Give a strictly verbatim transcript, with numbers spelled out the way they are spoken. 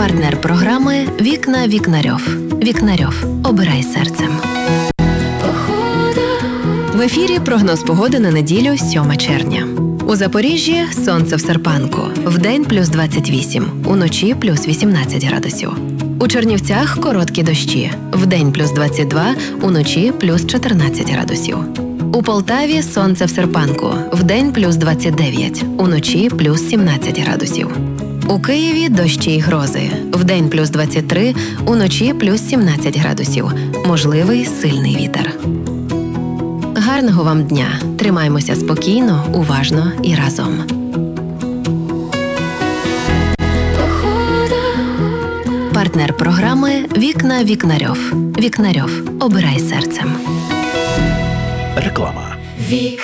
Партнер програми «Вікна Вікнарьов». Вікнарьов. Обирай серцем. В ефірі прогноз погоди на неділю, сьоме червня. У Запоріжжі сонце в серпанку. Вдень плюс двадцять вісім, уночі плюс вісімнадцять градусів. У Чернівцях короткі дощі. Вдень плюс двадцять два, уночі плюс чотирнадцять градусів. У Полтаві сонце в серпанку. Вдень плюс двадцять дев'ять, уночі плюс сімнадцять градусів. У Києві дощі й грози. Вдень плюс двадцять три, уночі плюс сімнадцять градусів. Можливий сильний вітер. Гарного вам дня! Тримаймося спокійно, уважно і разом. Партнер програми «Вікна Вікнарьов». Вікнарьов. Обирай серцем. Реклама. Вік.